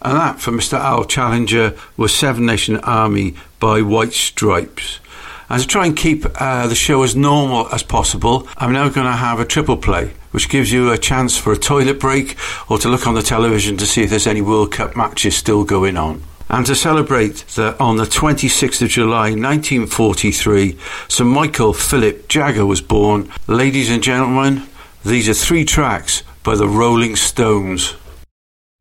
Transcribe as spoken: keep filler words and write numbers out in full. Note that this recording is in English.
And that, for Mister Al Challenger, was Seven Nation Army by White Stripes. And to try and keep uh, the show as normal as possible, I'm now going to have a triple play, which gives you a chance for a toilet break or to look on the television to see if there's any World Cup matches still going on. And to celebrate that on the twenty-sixth of July nineteen forty-three, Sir Michael Philip Jagger was born. Ladies and gentlemen, these are three tracks by the Rolling Stones.